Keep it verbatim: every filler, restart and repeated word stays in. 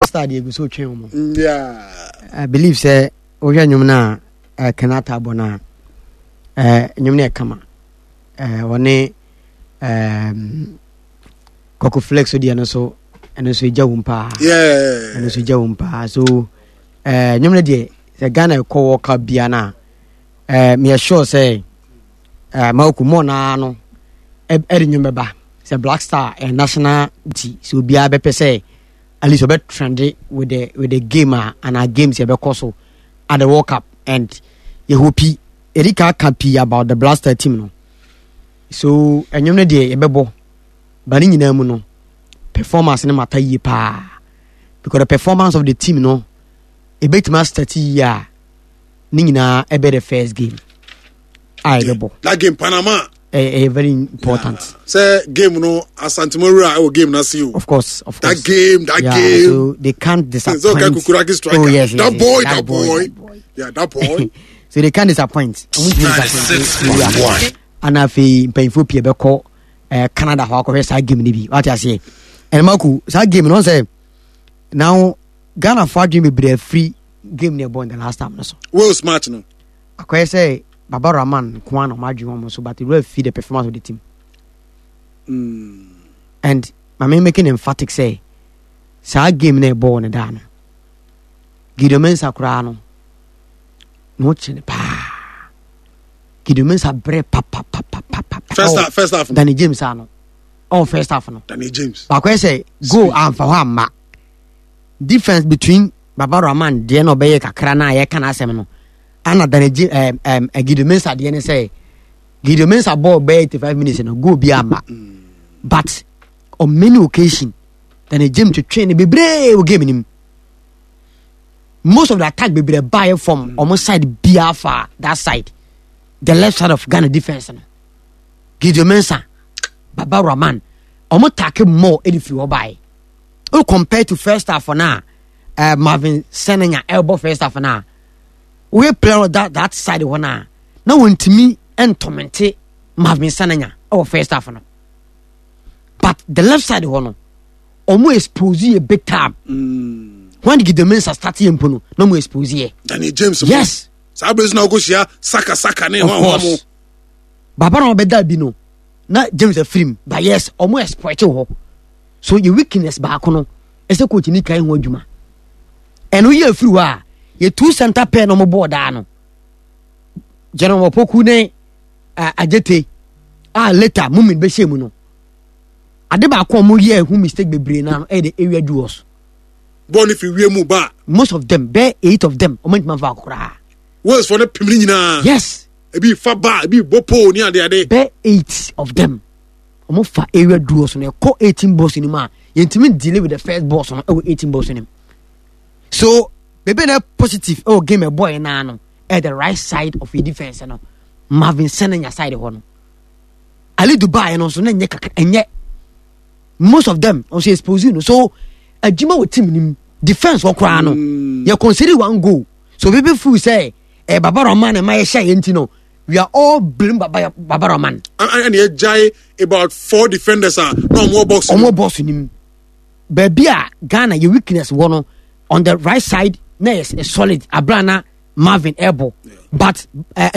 start the so twem. Yeah. I believe say o hwe nwum na Kanata bona eh nwum na kama. Eh woni um Coco Flex odi no so eno so eja wumpa. Yeah. Eno so eja wumpa. So eh nwum na de se Ghana ko work bia na eh me sure say eh Mauku mo na no e e nwum beba. Say Black Star and national T so bia be say at least about trendy with the with the gamer and our games you be so at the World Cup and you hope Erika campy about the Blaster team no. So enyom no dey ebebo ba ni nyina mu no performance no matter yi pa because the performance of the team no e betima start ya ni nyina ebe the first game ai ebebo that game Panama a, a very important. Yeah. Say game no Asantemora our game na see you. Of course, of that course. game, that yeah, game. So they can't disappoint. So okay, Kukuraki striker. Oh, yes, yes, that, yes, boy, that, that boy, boy, that boy. Yeah, that boy. So they can't disappoint. And if a painful people call Canada how ko say game ni bi. What I say. And Maku, that game no say now Ghana for dream be free game near born the last time no so. Well smart no. I say Baba Rahman Kwan or Madju so but it will feed the performance of the team. Mm. And my man making emphatic say sa game na ball na da no. Gideon Mensah kura no. No chene pa. Gideon Mensah bre pa pa pa pa pa pa. First half, first half. Danny James ano. Oh, first half no. Danny James. But I say go and for him ma. Difference between Baba Rahman de no be kakra na ye kan asem no. Ana Danny James um um Gideon Mensah de ne say Gideon Mensah ball be eighty-five minutes no go bi ama. But on many occasions Danny James to train be brave game him. Most of the attack be be buy from mm. almost side Biafra that side, the left side of Ghana defense. No. Gideon Mensah, Baba Rahman, almost tackle more if you buy. Oh, compared to first half for now, uh, Marvin Senenya elbow first half for now. We play on that that side one now. Now when to me and tormented Marvin Senenya our first half for now. But the left side one, almost expose a big time. Mm. When the Mensah started impono, no more expose here. Danny James. Yes. Sabres na go share saka saka ne of course. Baba no beda bi no. Na James a film, but yes, almost exploit ho. So your weakness back no, ese coach ni kai ho adwuma. And we are free wa, ye two center pair no mo board da no. General Poku ne Ajete. Ah later mumin be shemu no. Ade ba ko mo ye who mistake bebre na e the area do us. Born if you mu ba. Most of them, bear eight of them. O man va kura. Words for the pimli nyina. Yes. E bi fa ba, e bi bopo ni ade ade. Bear eight of them. O mo fa area do us no call eighteen balls in ma. Yentimi deal with the first boss no e eighteen balls in him. So, bebe na positive oh game a boy na no at the right side of your defense no. Marvin Senenya side ho no. Ali Dubai no so na nye kaka enye. Most of them also expose no. So Ajima with team nim defense wo kra no mm. you consider one goal so people fool say eh Baba Rahman and my share enti no we are all blame Baba Baba Rahman and and he jai about four defenders are no more box no more box nim baby a Ghana your weakness one on the right side na yes a solid Abrana Marvin elbow yeah. But uh,